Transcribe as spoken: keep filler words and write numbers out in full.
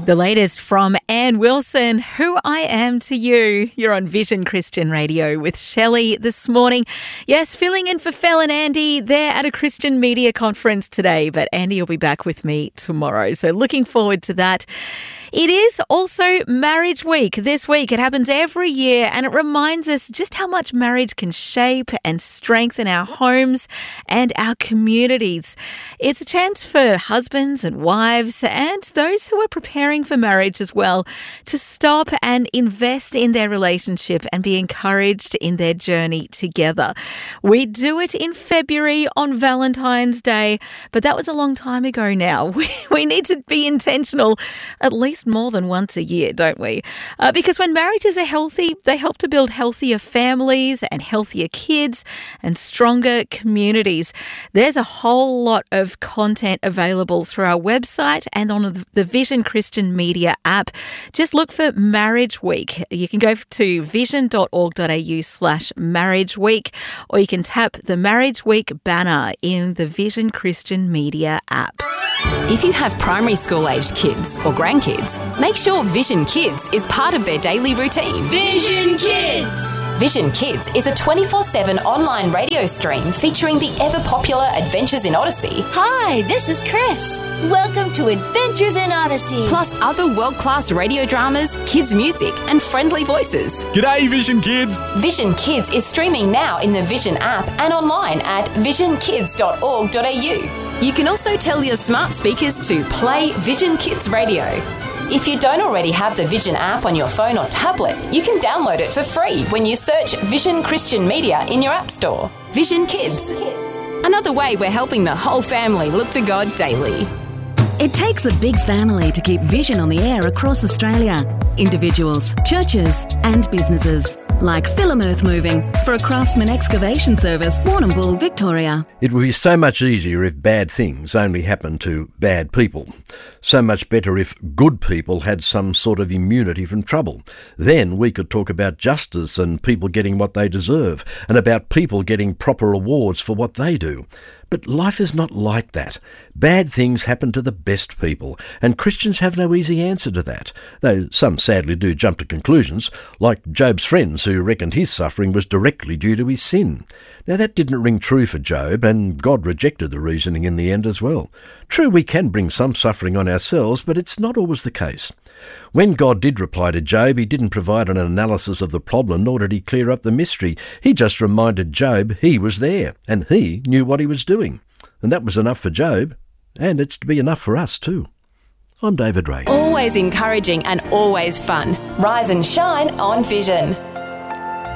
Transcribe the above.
The latest from Ann Wilson, Who I Am to You. You're on Vision Christian Radio with Shelley this morning. Yes, filling in for Fel and Andy. They're at a Christian media conference today, but Andy will be back with me tomorrow. So looking forward to that. It is also Marriage Week this week. It happens every year and it reminds us just how much marriage can shape and strengthen our homes and our communities. It's a chance for husbands and wives and those who are preparing for marriage as well to stop and invest in their relationship and be encouraged in their journey together. We do it in February on Valentine's Day, but that was a long time ago now. We, we need to be intentional at least more than once a year, don't we? Uh, because when marriages are healthy, they help to build healthier families and healthier kids and stronger communities. There's a whole lot of content available through our website and on the Vision Christian Media app. Just look for Marriage Week. You can go to vision.org.au slash Marriage Week, or you can tap the Marriage Week banner in the Vision Christian Media app. If you have primary school-aged kids or grandkids, make sure Vision Kids is part of their daily routine. Vision Kids! Vision Kids is a twenty-four seven online radio stream featuring the ever-popular Adventures in Odyssey. Hi, this is Chris. Welcome to Adventures in Odyssey. Plus other world-class radio dramas, kids' music and friendly voices. G'day, Vision Kids! Vision Kids is streaming now in the Vision app and online at vision kids dot org dot a u. You can also tell your smart speakers to play Vision Kids Radio. If you don't already have the Vision app on your phone or tablet, you can download it for free when you search Vision Christian Media in your app store. Vision Kids. Another way we're helping the whole family look to God daily. It takes a big family to keep Vision on the air across Australia. Individuals, churches and businesses. Like Philomearth Moving for a Craftsman excavation service, Warrnambool, Victoria. It would be so much easier if bad things only happened to bad people. So much better if good people had some sort of immunity from trouble. Then we could talk about justice and people getting what they deserve, and about people getting proper rewards for what they do. But life is not like that. Bad things happen to the best people, and Christians have no easy answer to that, though some sadly do jump to conclusions, like Job's friends who reckoned his suffering was directly due to his sin. Now that didn't ring true for Job, and God rejected the reasoning in the end as well. True, we can bring some suffering on ourselves, but it's not always the case. When God did reply to Job, he didn't provide an analysis of the problem, nor did he clear up the mystery. He just reminded Job he was there, and he knew what he was doing. And that was enough for Job, and it's to be enough for us too. I'm David Ray. Always encouraging and always fun. Rise and shine on Vision.